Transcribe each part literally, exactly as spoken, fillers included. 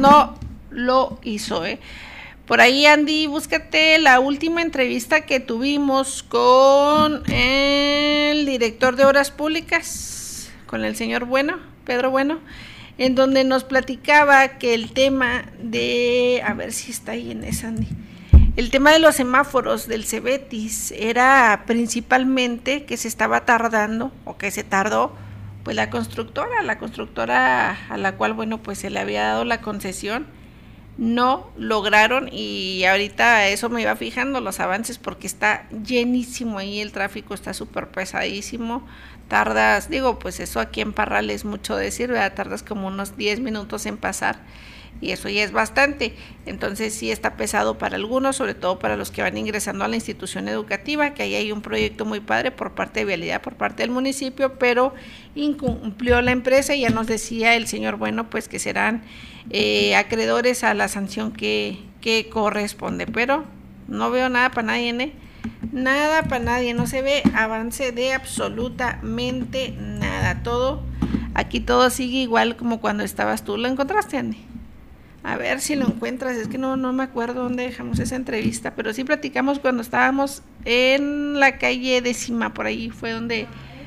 no lo hizo, ¿eh? Por ahí, Andy, búscate la última entrevista que tuvimos con el director de Obras Públicas, con el señor Bueno, Pedro Bueno, en donde nos platicaba que el tema de, a ver si está ahí en esa, Andy, el tema de los semáforos del Cebetis era principalmente que se estaba tardando, o que se tardó, pues la constructora, la constructora a la cual, bueno, pues se le había dado la concesión, no lograron, y ahorita eso me iba fijando los avances porque está llenísimo ahí, el tráfico está súper pesadísimo, tardas, digo, pues eso aquí en Parral es mucho decir, ¿verdad? Tardas como unos diez minutos en pasar, y eso ya es bastante, entonces sí está pesado para algunos, sobre todo para los que van ingresando a la institución educativa, que ahí hay un proyecto muy padre por parte de Vialidad, por parte del municipio, pero incumplió la empresa, y ya nos decía el señor Bueno, pues que serán eh, acreedores a la sanción que, que corresponde, pero no veo nada para nadie, ¿eh? Nada para nadie, no se ve avance de absolutamente nada, todo, aquí todo sigue igual como cuando estabas tú. ¿Lo encontraste, Andy? A ver si lo encuentras, es que no, no me acuerdo dónde dejamos esa entrevista, pero sí platicamos cuando estábamos en la calle Décima, por ahí fue donde,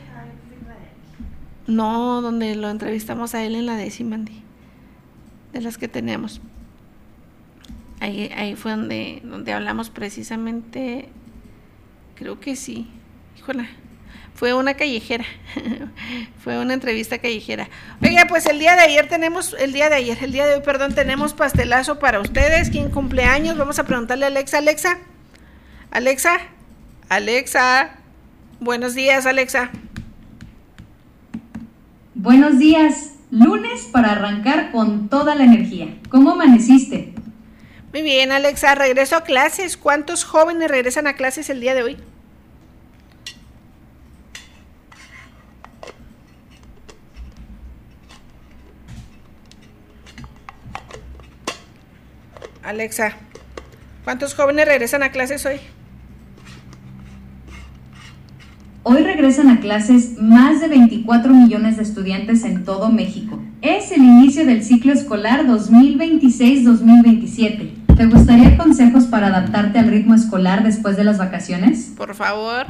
no, donde lo entrevistamos a él en la Décima, Andy, de las que tenemos, ahí, ahí fue donde, donde hablamos precisamente, creo que sí, híjole, fue una callejera, fue una entrevista callejera. Oiga, pues el día de ayer tenemos, el día de ayer, el día de hoy, perdón, tenemos pastelazo para ustedes. ¿Quién cumple años? Vamos a preguntarle a Alexa. Alexa, Alexa, Alexa, buenos días, Alexa. Buenos días, lunes para arrancar con toda la energía. ¿Cómo amaneciste? Muy bien, Alexa, regreso a clases. ¿Cuántos jóvenes regresan a clases el día de hoy? Alexa, ¿cuántos jóvenes regresan a clases hoy? Hoy regresan a clases más de veinticuatro millones de estudiantes en todo México. Es el inicio del ciclo escolar dos mil veintiséis dos mil veintisiete. ¿Te gustaría consejos para adaptarte al ritmo escolar después de las vacaciones? Por favor.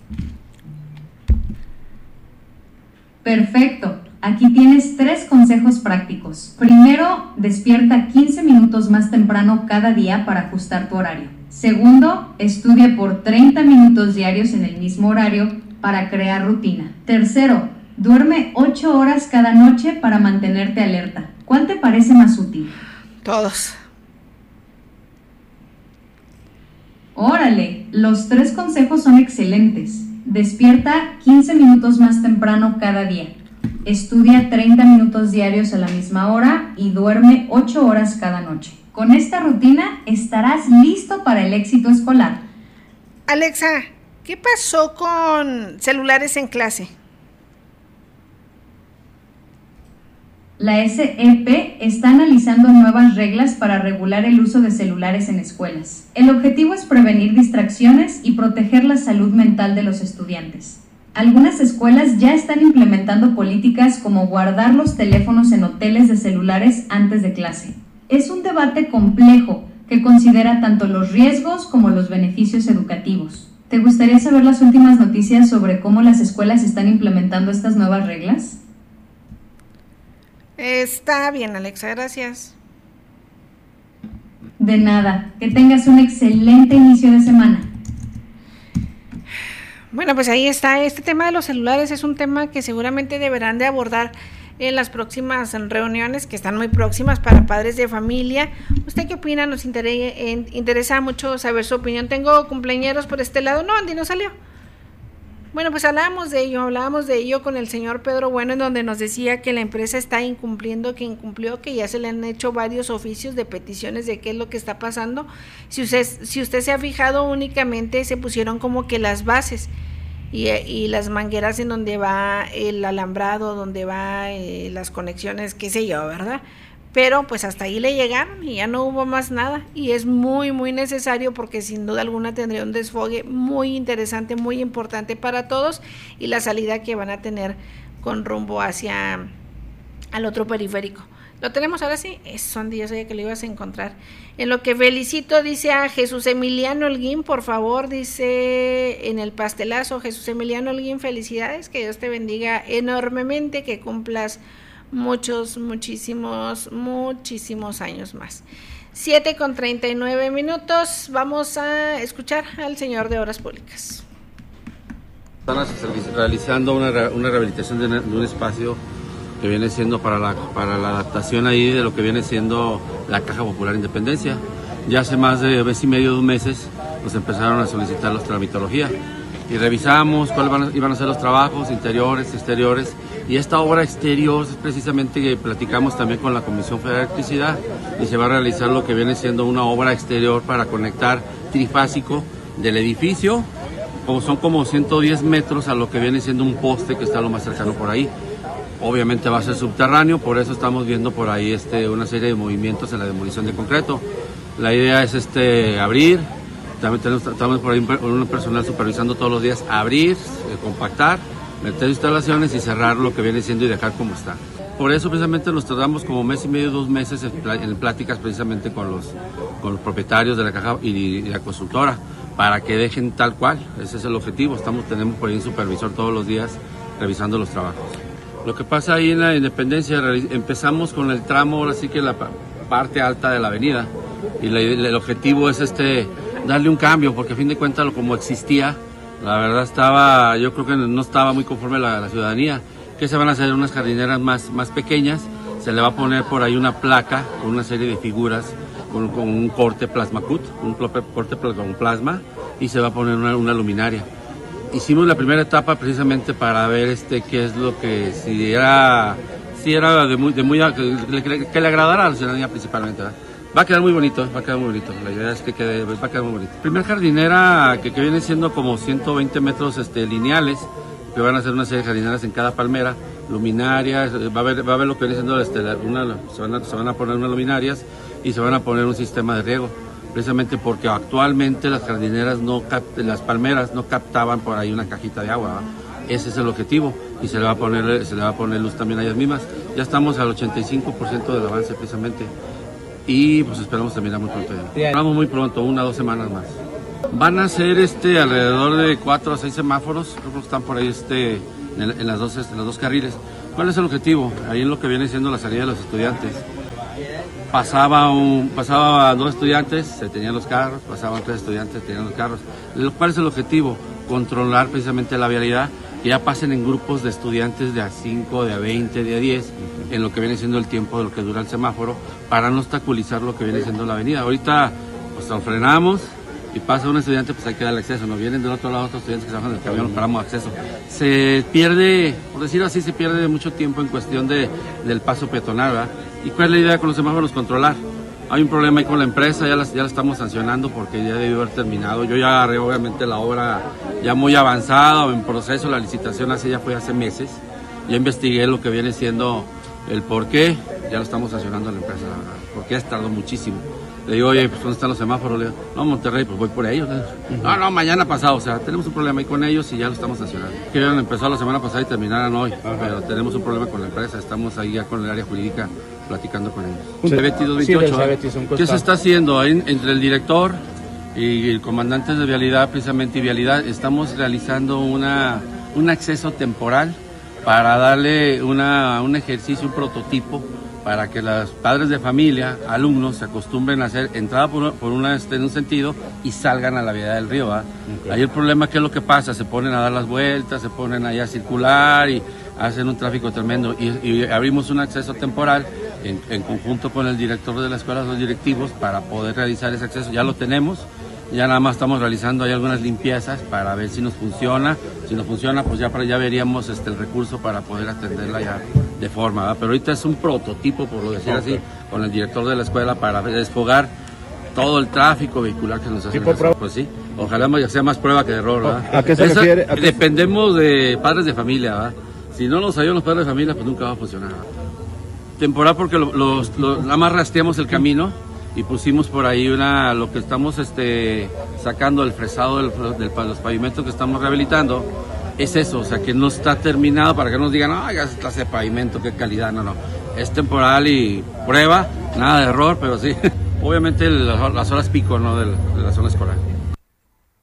Perfecto. Aquí tienes tres consejos prácticos. Primero, despierta quince minutos más temprano cada día para ajustar tu horario. Segundo, estudia por treinta minutos diarios en el mismo horario para crear rutina. Tercero, duerme ocho horas cada noche para mantenerte alerta. ¿Cuál te parece más útil? Todos. Órale, los tres consejos son excelentes. Despierta quince minutos más temprano cada día. Estudia treinta minutos diarios a la misma hora y duerme ocho horas cada noche. Con esta rutina estarás listo para el éxito escolar. Alexa, ¿qué pasó con celulares en clase? La S E P está analizando nuevas reglas para regular el uso de celulares en escuelas. El objetivo es prevenir distracciones y proteger la salud mental de los estudiantes. Algunas escuelas ya están implementando políticas como guardar los teléfonos en hoteles de celulares antes de clase. Es un debate complejo que considera tanto los riesgos como los beneficios educativos. ¿Te gustaría saber las últimas noticias sobre cómo las escuelas están implementando estas nuevas reglas? Está bien, Alexa, gracias. De nada, que tengas un excelente inicio de semana. Bueno, pues ahí está, este tema de los celulares es un tema que seguramente deberán de abordar en las próximas reuniones que están muy próximas para padres de familia. ¿Usted qué opina? Nos interesa, interesa mucho saber su opinión. Tengo cumpleañeros por este lado. No, Andy no salió. Bueno, pues hablábamos de ello, hablábamos de ello con el señor Pedro Bueno, en donde nos decía que la empresa está incumpliendo, que incumplió, que ya se le han hecho varios oficios de peticiones de qué es lo que está pasando. Si usted, si usted se ha fijado, únicamente se pusieron como que las bases y, y las mangueras en donde va el alambrado, donde va eh, las conexiones, qué sé yo, ¿verdad? Pero pues hasta ahí le llegaron y ya no hubo más nada, y es muy muy necesario porque sin duda alguna tendría un desfogue muy interesante, muy importante para todos, y la salida que van a tener con rumbo hacia al otro periférico. ¿Lo tenemos ahora sí? Eso, Andy, yo sabía que lo ibas a encontrar. En lo que felicito, dice a Jesús Emiliano Holguín, por favor, dice en el pastelazo, Jesús Emiliano Holguín, felicidades, que Dios te bendiga enormemente, que cumplas muchos, muchísimos, muchísimos años más. siete con treinta y nueve minutos, vamos a escuchar al señor de Obras Públicas. Están realizando una, una rehabilitación de, una, de un espacio que viene siendo para la, para la adaptación ahí de lo que viene siendo la Caja Popular Independencia. Ya hace más de mes y medio, dos meses, nos empezaron a solicitar la tramitología y revisamos cuáles van, iban a ser los trabajos interiores, exteriores, y esta obra exterior es precisamente que platicamos también con la Comisión Federal de Electricidad y se va a realizar lo que viene siendo una obra exterior para conectar trifásico del edificio, como son como ciento diez metros a lo que viene siendo un poste que está lo más cercano por ahí. Obviamente va a ser subterráneo, por eso estamos viendo por ahí este, una serie de movimientos en la demolición de concreto. La idea es este, abrir, también tenemos, estamos por ahí un personal supervisando todos los días, abrir, eh, compactar, meter instalaciones y cerrar lo que viene siendo y dejar como está. Por eso precisamente nos tardamos como mes y medio, dos meses en, en pláticas precisamente con los, con los propietarios de la caja y, y la constructora, para que dejen tal cual, ese es el objetivo. Estamos, tenemos por ahí un supervisor todos los días revisando los trabajos. Lo que pasa ahí en la Independencia, empezamos con el tramo, ahora sí que la parte alta de la avenida, y la, el objetivo es este darle un cambio, porque a fin de cuentas lo como existía, la verdad estaba, yo creo que no estaba muy conforme la, la ciudadanía, que se van a hacer unas jardineras más, más pequeñas, se le va a poner por ahí una placa con una serie de figuras, con, con un corte plasmacut, un corte con plasma, y se va a poner una, una luminaria. Hicimos la primera etapa precisamente para ver este qué es lo que, si era, si era de muy, de muy que, que, que le agradara a la ciudadanía principalmente, ¿verdad? Va a quedar muy bonito, va a quedar muy bonito, la idea es que quede, va a quedar muy bonito. Primer jardinera que, que viene siendo como ciento veinte metros este, lineales, que van a hacer una serie de jardineras en cada palmera, luminarias, va a haber, va a haber lo que viene siendo, este, una, se, van a, se van a poner unas luminarias y se van a poner un sistema de riego. Precisamente porque actualmente las jardineras, no cap, las palmeras no captaban por ahí una cajita de agua, ¿verdad? Ese es el objetivo y se le va a poner, se le va a poner luz también a ellas mismas. Ya estamos al ochenta y cinco por ciento del avance precisamente y pues esperamos terminar muy pronto ya. Esperamos muy pronto, una o dos semanas más. Van a ser este, alrededor de cuatro a seis semáforos, creo que están por ahí este, en, en, las dos, en los dos carriles. ¿Cuál es el objetivo? Ahí en lo que viene siendo la salida de los estudiantes. Pasaba, un, pasaba dos estudiantes, se tenían los carros, pasaban tres estudiantes, se tenían los carros. ¿Cuál es el objetivo? Controlar precisamente la vialidad, que ya pasen en grupos de estudiantes de a cinco, de a veinte, de a diez, en lo que viene siendo el tiempo de lo que dura el semáforo, para no obstaculizar lo que viene siendo la avenida. Ahorita pues lo frenamos y pasa un estudiante, pues hay que darle acceso. Nos vienen del otro lado otros estudiantes que se bajan del camión, nos paramos acceso. Se pierde, por decirlo así, se pierde mucho tiempo en cuestión de, del paso peatonal, ¿verdad? ¿Y cuál es la idea con los semáforos? Controlar. Hay un problema ahí con la empresa, ya la, ya la estamos sancionando porque ya debió haber terminado. Yo ya agarré obviamente la obra ya muy avanzada, en proceso, la licitación hace, ya fue hace meses. Ya investigué lo que viene siendo el por qué, ya lo estamos sancionando a la empresa, la verdad, porque ya tardó muchísimo. Le digo, oye, pues ¿dónde están los semáforos? Le digo, no, Monterrey, pues voy por ellos. Uh-huh. No, no, mañana pasado, o sea, tenemos un problema ahí con ellos y ya lo estamos sancionando. Que habían empezado la semana pasada y terminaran hoy, uh-huh. Pero tenemos un problema con la empresa, estamos ahí ya con el área jurídica platicando con ellos. Sí. Cebetis dos veintiocho, sí, ¿qué se está haciendo? Ahí, entre el director y el comandante de Vialidad, precisamente, y Vialidad, estamos realizando una, un acceso temporal para darle una, un ejercicio, un prototipo, para que los padres de familia, alumnos, se acostumbren a hacer entrada por, por una, este, en un sentido y salgan a la vialidad del río, ¿verdad? Okay. Ahí el problema, ¿qué es lo que pasa? Se ponen a dar las vueltas, se ponen ahí a circular y hacen un tráfico tremendo. Y, y abrimos un acceso temporal en, en conjunto con el director de la escuela, los directivos, para poder realizar ese acceso. Ya lo tenemos, ya nada más estamos realizando ahí algunas limpiezas para ver si nos funciona. Si no funciona, pues ya, para, ya veríamos este, el recurso para poder atenderla ya de forma, ¿verdad? Pero ahorita es un prototipo, por lo decir okay. así, con el director de la escuela para desfogar todo el tráfico vehicular que nos hace. Pues sí, ojalá sea más prueba que error, ¿verdad? ¿A qué se Esa, refiere? ¿A qué dependemos de padres de familia, ¿verdad? Si no nos ayudan los padres de familia, pues nunca va a funcionar, ¿verdad? Temporal porque lo, los, los, nada más rastreamos el camino y pusimos por ahí una, lo que estamos este, sacando el fresado del, del, de los pavimentos que estamos rehabilitando. Es eso, o sea, que no está terminado para que nos digan, ah, ya está ese pavimento, qué calidad, no, no. es temporal y prueba, nada de error, pero sí, obviamente las horas pico, ¿no?, de la, de la zona escolar.